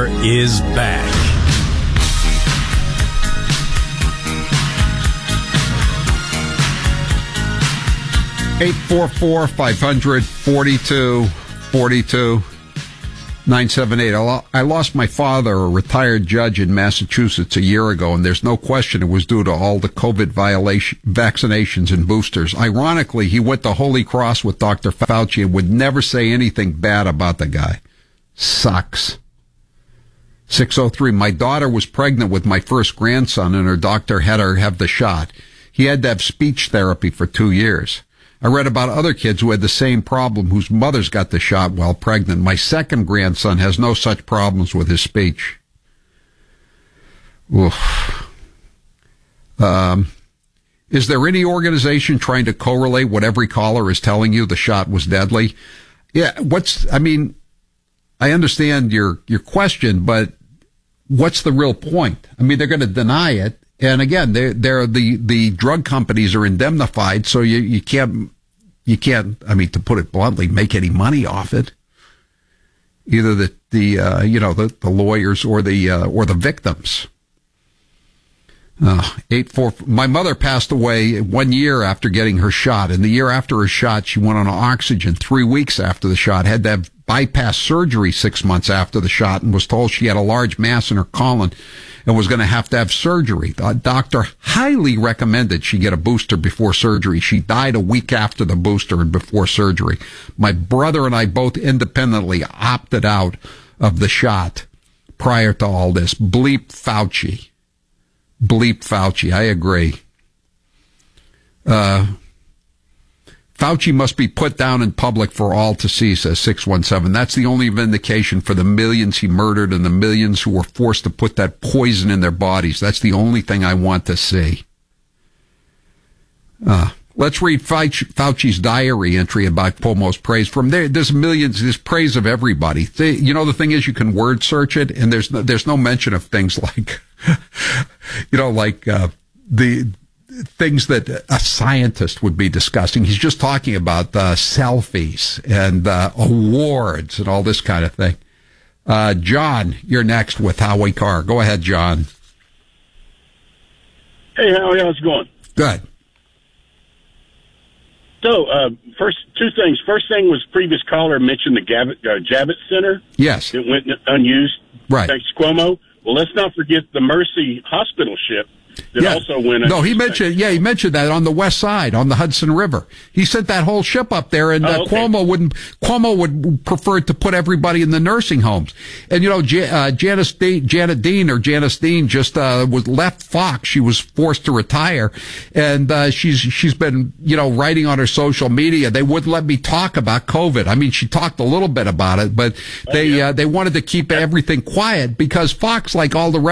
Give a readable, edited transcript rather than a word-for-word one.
is back. Eight 844-500-4242 978. I lost my father, a retired judge in Massachusetts, a year ago, and there's no question it was due to all the COVID vaccinations and boosters. Ironically, he went to Holy Cross with Dr. Fauci and would never say anything bad about the guy. Sucks. 603. My daughter was pregnant with my first grandson, and her doctor had her have the shot. He had to have speech therapy for 2 years. I read about other kids who had the same problem, whose mothers got the shot while pregnant. My second grandson has no such problems with his speech. Oof. Is there any organization trying to correlate what every caller is telling you the shot was deadly? Yeah, I understand your question, but what's the real point? I mean, they're going to deny it. And again, the drug companies are indemnified, so you can't, I mean, to put it bluntly, make any money off it. Either the lawyers or the victims. 84. My mother passed away 1 year after getting her shot. And the year after her shot, she went on oxygen. 3 weeks after the shot, had to have bypass surgery 6 months after the shot, and was told she had a large mass in her colon and was going to have surgery. The doctor highly recommended she get a booster before surgery. She died a week after the booster and before surgery. My brother and I both independently opted out of the shot prior to all this. Bleep Fauci. Bleep Fauci. I agree. Fauci must be put down in public for all to see, says 617. That's the only vindication for the millions he murdered and the millions who were forced to put that poison in their bodies. That's the only thing I want to see. Let's read Fauci's diary entry about Cuomo's praise. From there, there's millions, there's praise of everybody. The thing is, you can word search it, and there's no mention of things like, the things that a scientist would be discussing. He's just talking about selfies and awards and all this kind of thing. John, you're next with Howie Carr. Go ahead, John. Hey, Howie, how's it going? Good. So, first, two things. First thing was previous caller mentioned the Javits Center. Yes. It went unused. Right. Thanks, Cuomo. Well, let's not forget the Mercy Hospital ship that also went unused. No, he mentioned that on the west side, on the Hudson River. He sent that whole ship up there, and okay. Cuomo would prefer to put everybody in the nursing homes. And, Janet Dean just was left Fox. She was forced to retire, and she's been, writing on her social media. They wouldn't let me talk about COVID. I mean, she talked a little bit about it, but they wanted to keep everything quiet because Fox, like all the rest